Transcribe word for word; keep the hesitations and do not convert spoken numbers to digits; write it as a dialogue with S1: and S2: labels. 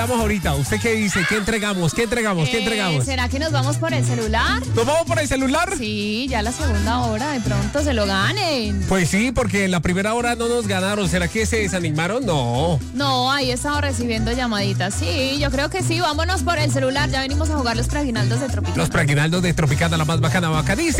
S1: Vamos ahorita, ¿usted qué dice? ¿Qué entregamos? ¿Qué entregamos? ¿Qué
S2: Eh,
S1: entregamos?
S2: ¿Será que nos vamos por el celular?
S1: ¿Nos vamos por el celular?
S2: Sí, ya la segunda hora, de pronto se lo ganen.
S1: Pues sí, porque en la primera hora no nos ganaron. ¿Será que se desanimaron? No.
S2: No, ahí he estado recibiendo llamaditas. Sí, yo creo que sí, vámonos por el celular. Ya venimos a jugar los preaguinaldos de Tropicana.
S1: Los preaguinaldos de Tropicana, la más bacana, bacaniza.